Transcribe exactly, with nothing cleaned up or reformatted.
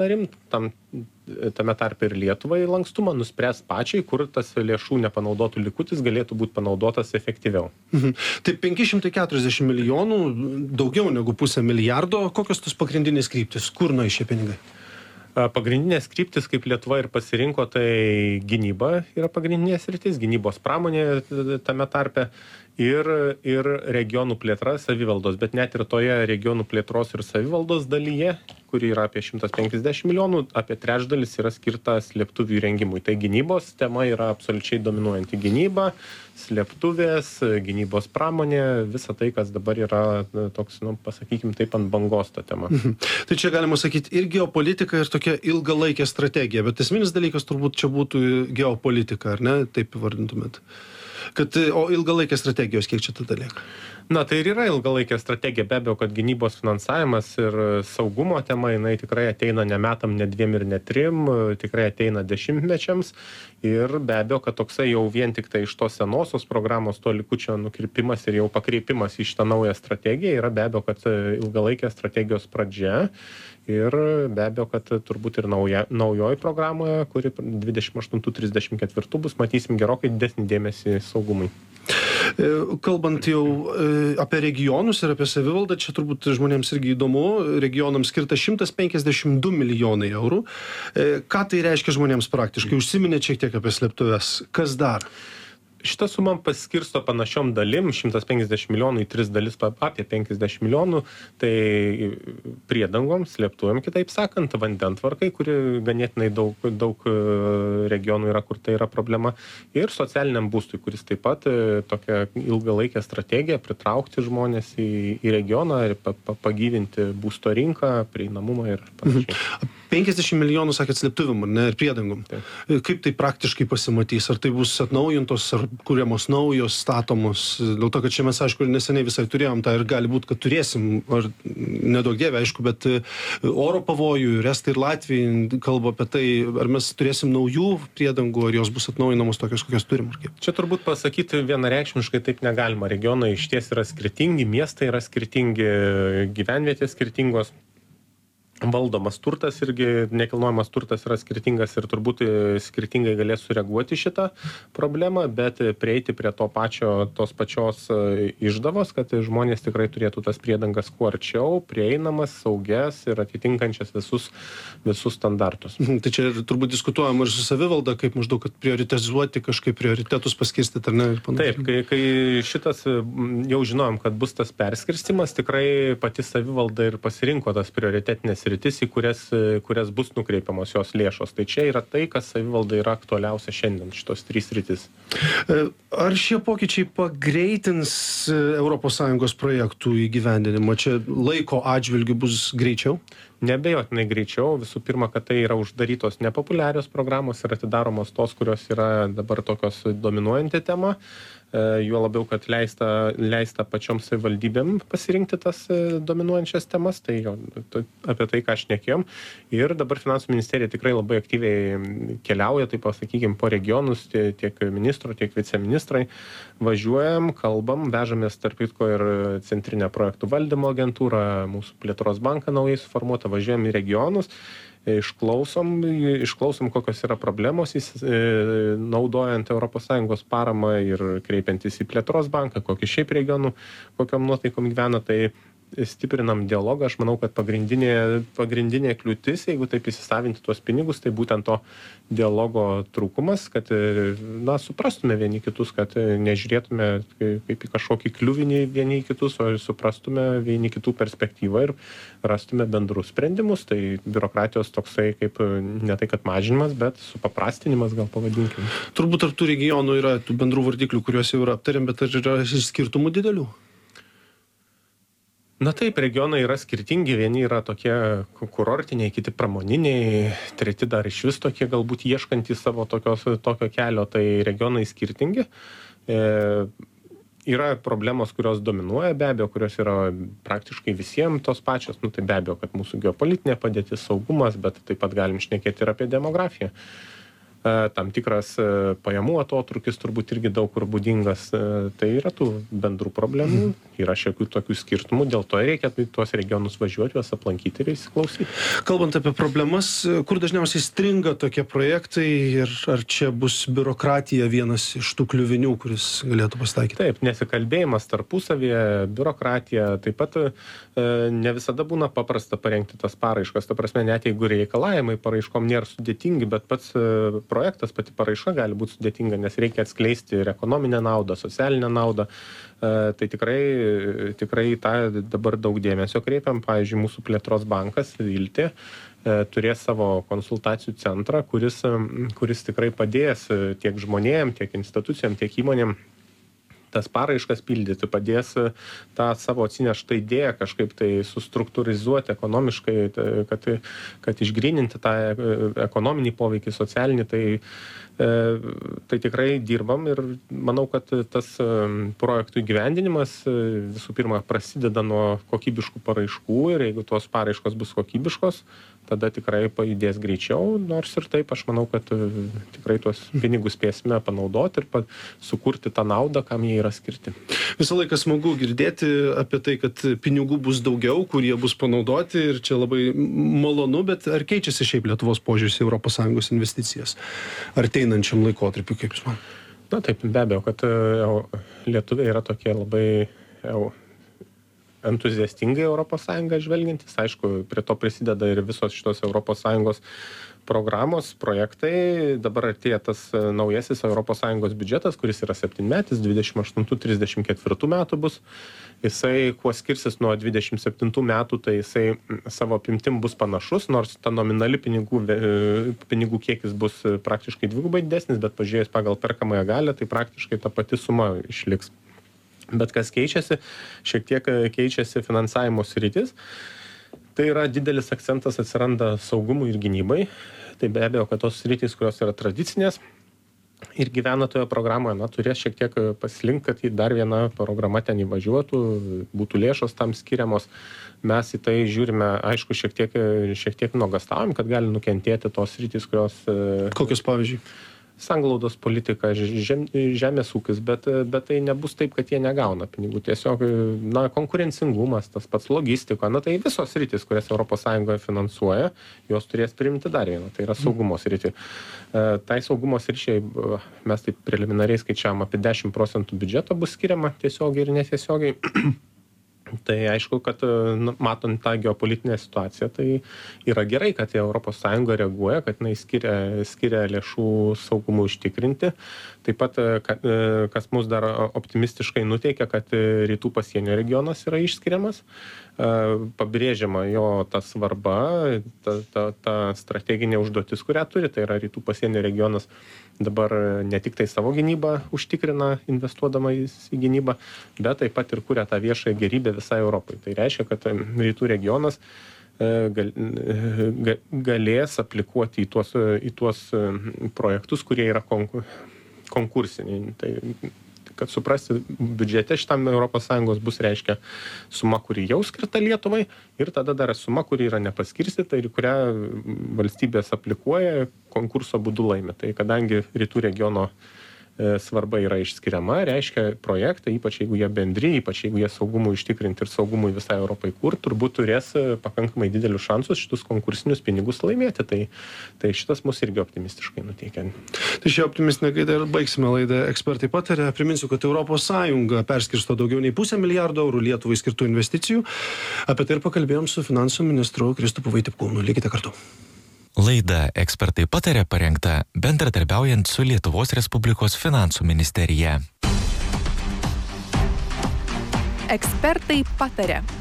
narim, tam, tame tarpe ir Lietuvai lankstumą, nuspręs pačiai, kur tas lėšų nepanaudotų likutis galėtų būti panaudotas efektyviau. Mhm. Tai penki šimtai keturiasdešimt milijonų, daugiau negu pusę milijardo, kokios tos pagrindinės kryptis, kur nuo šie pinigai? Pagrindinės kryptis, kaip Lietuva ir pasirinko, tai gynyba yra pagrindinės sritis, gynybos pramonė tame tarpe ir, ir regionų plėtra savivaldos, bet net ir toje regionų plėtros ir savivaldos dalyje, kuri yra apie šimtas penkiasdešimt milijonų, apie trečdalis yra skirta slėptuvių įrengimui. Tai gynybos tema yra absoliučiai dominuojanti gynyba, slėptuvės, gynybos pramonė, visa tai, kas dabar yra toks, nu, pasakykim taip, ant bangos ta tema. Mhm. Tai čia galima sakyti ir geopolitika, ir tokia ilgalaikė strategija, bet esminis dalykas turbūt čia būtų geopolitika, ar ne, taip vardintumėt? Kad, o ilgalaikės strategijos kiek čia tada lieka? Na, tai ir yra ilgalaikė strategija, be abejo, kad gynybos finansavimas ir saugumo tema, jinai tikrai ateina ne metam, ne dviem ir ne trim, tikrai ateina dešimtmečiams ir be abejo, kad toksai jau vien tik tai iš tos senosios programos to likučio nukirpimas ir jau pakreipimas į šitą naują strategiją yra be abejo, kad ilgalaikės strategijos pradžia ir be abejo, kad turbūt ir nauja, naujoji programoje, kuri dvidešimt aštuntų trisdešimt ketvirtų bus, matysim gerokai didesnį dėmesį saugumui. Kalbant jau apie regionus ir apie savivaldą, čia turbūt žmonėms irgi įdomu, regionams skirta šimtas penkiasdešimt du milijonai eurų. Ką tai reiškia žmonėms praktiškai? Užsiminė šiek tiek apie slėptuves. Kas dar? Šitą sumą paskirsto panašiom dalim, šimtas penkiasdešimt milijonų į tris dalis, apie penkiasdešimt milijonų, tai priedangom, slėptuvėm, kitaip sakant, vandentvarkai, kuri ganėtinai daug, daug regionų yra, kur tai yra problema, ir socialiniam būstui, kuris taip pat tokia ilgalaikė strategija pritraukti žmonės į, į regioną ir pa, pa, pagyvinti būsto rinką, prieinamumą ir panašiai. Mhm. penkiasdešimt milijonų, sakėt, slėptuvėm, ne, ir priedangom. Taip. Kaip tai praktiškai pasimatys? Ar tai bus atnaujintos, ar kuriamos naujos, statomos? Dėl to, kad čia mes, aišku, neseniai visai turėjom tą ir gali būti, kad turėsim, ar nedaug dievė, aišku, bet oro pavojų, ir Estai, ir Latvijai kalba apie tai, ar mes turėsim naujų priedangų, ar jos bus atnaujinamos tokios, kokios turim, ar kaip? Čia turbūt pasakyti vienareikšmiškai taip negalima. Regionai išties yra skirtingi, miestai yra skirtingi, gyvenvietės skirtingos. Valdomas turtas irgi, nekilnojamas turtas yra skirtingas ir turbūt skirtingai galės sureaguoti šitą problemą, bet prieiti prie to pačio, tos pačios išdavos, kad žmonės tikrai turėtų tas priedangas kuo arčiau, prieinamas, saugias ir atitinkančias visus, visus standartus. Tai čia turbūt diskutuojam ir su savivalda, kaip maždaug, kad prioritizuoti kažkaip prioritetus paskirstyti, ar ne? Taip, kai, kai šitas jau žinojom, kad bus tas perskirstimas, tikrai pati savivalda ir pasirinko tas prioritetinės rytis, į kurias, kurias bus nukreipiamos jos lėšos. Tai čia yra tai, kas savivalda yra aktualiausia šiandien, šitos trys rytis. Ar šie pokyčiai pagreitins Europos Sąjungos projektų įgyvendinimą? Čia laiko atžvilgiu bus greičiau? Neabejotinai greičiau. Visų pirma, kad tai yra uždarytos nepopuliarios programos ir atidaromos tos, kurios yra dabar tokios dominuojanti tema. Juo labiau, kad leista, leista pačioms savivaldybėm pasirinkti tas dominuojančias temas, tai apie tai, ką šnekėjom. Ir dabar Finansų ministerija tikrai labai aktyviai keliauja, taip pasakykime, po regionus, tiek ministro, tiek viceministrai. Važiuojam, kalbam, vežamės tarp kitko ir Centrinę projektų valdymo agentūrą, mūsų plėtros banką naujai suformuotą, važiuojam į regionus. Išklausom, išklausom, kokios yra problemos, naudojant Europos Sąjungos paramą ir kreipiantis į plėtros banką, kokį šiaip regionų, kokiam nuotaikom gyvena, tai stiprinam dialogą. Aš manau, kad pagrindinė, pagrindinė kliūtis, jeigu taip įsisavinti tuos pinigus, tai būtent to dialogo trūkumas, kad, na, suprastume vieni kitus, kad nežiūrėtume kaip į kažkokį kliuvinį vieni kitus, o suprastume vieni kitų perspektyvą ir rastume bendrus sprendimus. Tai biurokratijos toksai kaip ne tai, kad mažinimas, bet supaprastinimas, gal pavadinkime. Turbūt tarp tų regionų yra tų bendrų vardiklių, kuriuos jau yra aptarėm, bet ar yra skirtumų didelių? Na taip, regionai yra skirtingi, vieni yra tokie kurortiniai, kiti pramoniniai, treti dar iš vis tokie galbūt ieškantys savo tokios, tokio kelio, tai regionai skirtingi. E, yra problemos, kurios dominuoja be abejo, kurios yra praktiškai visiems tos pačios, nu tai be abejo, kad mūsų geopolitinė padėtis, saugumas, bet taip pat galim šnekėti ir apie demografiją. tam tikras pajamų atotrūkis turbūt irgi daug kur būdingas. Tai yra tų bendrų problemų, yra šiokių tokių skirtumų, dėl to reikia tuos regionus važiuoti, juos aplankyti ir įsiklausyti. Kalbant apie problemas, kur dažniausiai stringa tokie projektai ir ar čia bus biurokratija vienas iš tų kliuvinių, kuris galėtų pasitaikyti? Taip, nesikalbėjimas tarpusavyje, biurokratija, taip pat e, ne visada būna paprasta parengti tas paraiškas. Ta prasme, net jeigu reikalavimai paraiškom nėra sudėtingi, bet pats e, projektas, pati paraiška gali būti sudėtinga, nes reikia atskleisti ir ekonominę naudą, socialinę naudą. E, tai tikrai, tikrai tą dabar daug dėmesio kreipiam. Pavyzdžiui, mūsų plėtros bankas Viltė e, turės savo konsultacijų centrą, kuris, kuris tikrai padės tiek žmonėm, tiek institucijom, tiek įmonėm tas paraiškas pildyti, padės tą savo atsineštą idėją kažkaip tai sustruktūrizuoti ekonomiškai, kad, kad išgryninti tą ekonominį poveikį, socialinį, tai, tai tikrai dirbam ir manau, kad tas projektų įgyvendinimas visų pirma prasideda nuo kokybiškų paraiškų ir jeigu tos paraiškos bus kokybiškos, tada tikrai pajudės greičiau, nors ir taip aš manau, kad tikrai tuos pinigus spėsime panaudoti ir pa, sukurti tą naudą, kam jie yra skirti. Visą laiką smagu girdėti apie tai, kad pinigų bus daugiau, kurie bus panaudoti ir čia labai malonu, bet ar keičiasi šiaip Lietuvos požiūris į Europos Sąjungos investicijas arteinančiam laikotarpiu, kaip jūs man? Na taip, be abejo, kad jau, lietuviai yra tokie labai jau, entuziastingai Europos Sąjungą žvelgiantis. Aišku, prie to prisideda ir visos šitos Europos Sąjungos programos, projektai. Dabar artėja tas naujasis Europos Sąjungos biudžetas, kuris yra septynmetis, dvidešimt aštuntų trisdešimt ketvirtų metų bus. Jisai, kuo skirsis nuo dvidešimt septintų metų, tai jisai savo apimtim bus panašus, nors ta nominali pinigų, pinigų kiekis bus praktiškai dvigubai didesnis, bet pažiūrėjus pagal perkamąją galią, tai praktiškai ta pati suma išliks. Bet kas keičiasi, šiek tiek keičiasi finansavimo sritis. Tai yra didelis akcentas atsiranda saugumui ir gynybai. Tai be abejo, kad tos sritis, kurios yra tradicinės ir gyvena toje programoje, na, turės šiek tiek pasilinkti, kad į dar viena programa ten įvažiuotų, būtų lėšos tam skiriamos. Mes į tai žiūrime, aišku, šiek tiek, šiek tiek nuogąstaujam, kad gali nukentėti tos sritis, kurios... Kokios pavyzdžiui? Sanglaudos politika, žem, žemės ūkis, bet, bet tai nebus taip, kad jie negauna pinigų. Tiesiog, na, konkurencingumas, tas pats logistika, na, tai visos sritis, kurias Europos Sąjungoje finansuoja, jos turės priimti dar vieną, tai yra saugumo sritį. Tai saugumo sričiai mes taip preliminariai skaičiavom, apie dešimt procentų biudžeto bus skiriama tiesiogiai ir netiesiogiai. Tai aišku, kad na, matant tą geopolitinę situaciją, tai yra gerai, kad Europos Sąjunga reaguoja, kad jinai skiria, skiria lėšų saugumui užtikrinti. Taip pat, kas mus dar optimistiškai nuteikia, kad rytų pasienio regionas yra išskiriamas. Pabrėžiama jo ta svarba, ta, ta, ta strateginė užduotis, kurią turi, tai yra rytų pasienio regionas dabar ne tik tai savo gynybą užtikrina investuodama į gynybą, bet taip pat ir kuria tą viešąją gerybę visai Europai. Tai reiškia, kad rytų regionas gal, galės aplikuoti į tuos, į tuos projektus, kurie yra konkursiniai. Tai, kad suprasti, biudžete šitam Europos Sąjungos bus reiškia suma, kuri jau skirta Lietuvai ir tada dar suma, kuri yra nepaskirstyta ir kurią valstybės aplikuoja, konkurso būdu laimi. Tai kadangi rytų regiono svarba yra išskiriama, reiškia projektai, ypač jeigu jie bendri, ypač jeigu jie saugumui ištikrinti ir saugumui visai Europai kur, turbūt turės pakankamai didelius šansus šitus konkursinius pinigus laimėti. Tai, tai šitas mus irgi optimistiškai nuteikia. Tai šį optimistinę gaidą ir baigsime laidą Ekspertai pataria. Priminsiu, kad Europos Sąjunga perskirsto daugiau nei pusę milijardo eurų Lietuvai skirtų investicijų. Apie tai ir pakalbėjom su finansų ministru Kristupu Vaitiekūnu. Likite kartu. Laida Ekspertai pataria parengta bendradarbiaujant su Lietuvos Respublikos finansų ministerija. Ekspertai pataria.